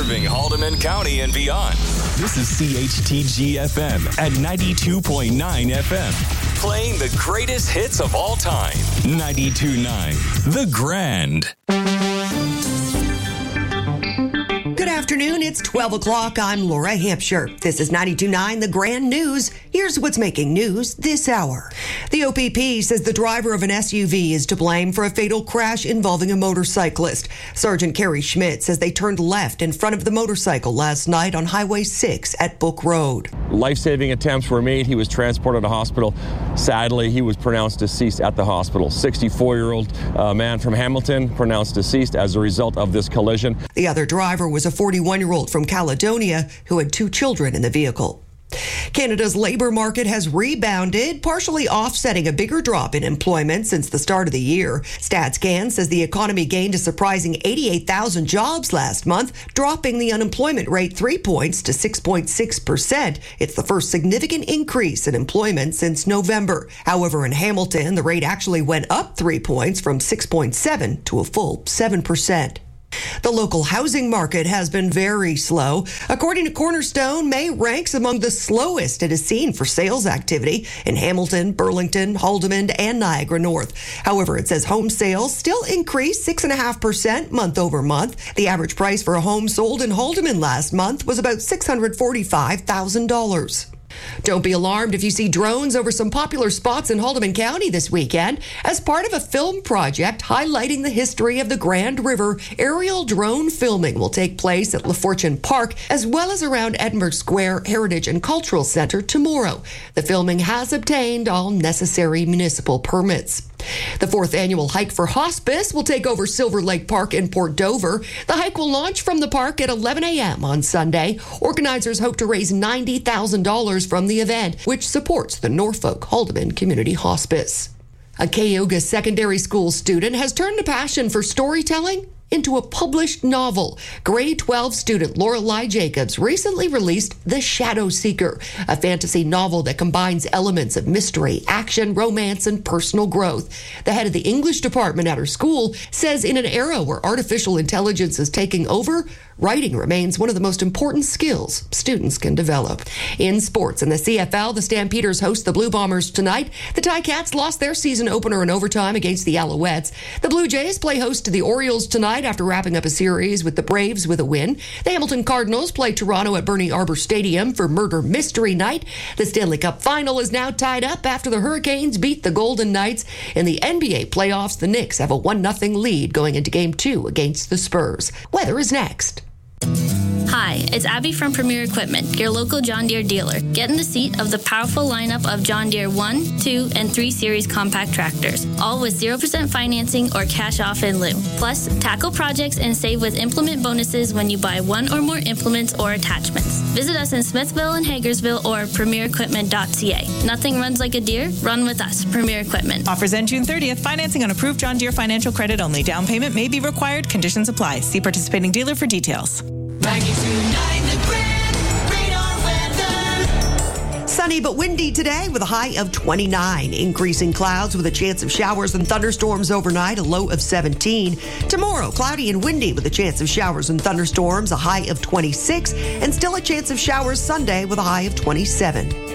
serving Haldeman County and beyond. This is CHTG-FM at 92.9 FM. Playing the greatest hits of all time. 92.9 The Grand. Good afternoon. It's 12 o'clock. I'm Laura Hampshire. This is 92.9 The Grand News. Here's what's making news this hour. The OPP says the driver of an SUV is to blame for a fatal crash involving a motorcyclist. Sergeant Kerry Schmidt says they turned left in front of the motorcycle last night on Highway 6 at Book Road. Life-saving attempts were made. He was transported to hospital. Sadly, he was pronounced deceased at the hospital. 64-year-old man from Hamilton pronounced deceased as a result of this collision. The other driver was a 41-year-old from Caledonia who had 2 children in the vehicle. Canada's labor market has rebounded, partially offsetting a bigger drop in employment since the start of the year. StatsCan says the economy gained a surprising 88,000 jobs last month, dropping the unemployment rate 3 points to 6.6%. It's the first significant increase in employment since November. However, in Hamilton, the rate actually went up 3 points from 6.7 to a full 7%. The local housing market has been very slow. According to Cornerstone, May ranks among the slowest it has seen for sales activity in Hamilton, Burlington, Haldimand, and Niagara North. However, it says home sales still increased 6.5% month over month. The average price for a home sold in Haldimand last month was about $645,000. Don't be alarmed if you see drones over some popular spots in Haldeman County this weekend. As part of a film project highlighting the history of the Grand River, aerial drone filming will take place at LaFortune Park as well as around Edinburgh Square Heritage and Cultural Centre tomorrow. The filming has obtained all necessary municipal permits. The 4th annual Hike for Hospice will take over Silver Lake Park in Port Dover. The hike will launch from the park at 11 a.m. on Sunday. Organizers hope to raise $90,000 from the event, which supports the Norfolk Haldeman Community Hospice. A Cayuga Secondary School student has turned a passion for storytelling into a published novel. Grade 12 student Lorelei Jacobs recently released The Shadow Seeker, a fantasy novel that combines elements of mystery, action, romance, and personal growth. The head of the English department at her school says in an era where artificial intelligence is taking over, writing remains one of the most important skills students can develop. In sports, in the CFL, the Stampeders host the Blue Bombers tonight. The Ticats lost their season opener in overtime against the Alouettes. The Blue Jays play host to the Orioles tonight after wrapping up a series with the Braves with a win. The Hamilton Cardinals play Toronto at Bernie Arbor Stadium for Murder Mystery Night. The Stanley Cup Final is now tied up after the Hurricanes beat the Golden Knights. In the NBA playoffs, the Knicks have a 1-0 lead going into Game 2 against the Spurs. Weather is next. Hi, it's Abby from Premier Equipment, your local John Deere dealer. Get in the seat of the powerful lineup of John Deere 1, 2, and 3 Series compact tractors, all with 0% financing or cash off in lieu. Plus, tackle projects and save with implement bonuses when you buy 1 or more implements or attachments. Visit us in Smithville and Hagersville or premierequipment.ca. Nothing runs like a Deere. Run with us, Premier Equipment. Offers end June 30th. Financing on approved John Deere financial credit only. Down payment may be required. Conditions apply. See participating dealer for details. 92.9 The Grand Radar Weather. Sunny but windy today with a high of 29. Increasing clouds with a chance of showers and thunderstorms overnight, a low of 17. Tomorrow, cloudy and windy with a chance of showers and thunderstorms, a high of 26. And still a chance of showers Sunday with a high of 27.